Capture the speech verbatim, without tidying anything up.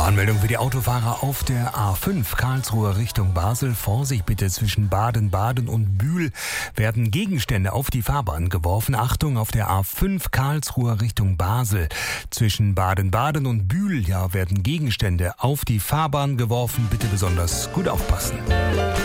Warnmeldung für die Autofahrer auf der A fünf Karlsruher Richtung Basel. Vorsicht bitte, zwischen Baden-Baden und Bühl werden Gegenstände auf die Fahrbahn geworfen. Achtung, auf der A fünf Karlsruher Richtung Basel. Zwischen Baden-Baden und Bühl ja, werden Gegenstände auf die Fahrbahn geworfen. Bitte besonders gut aufpassen.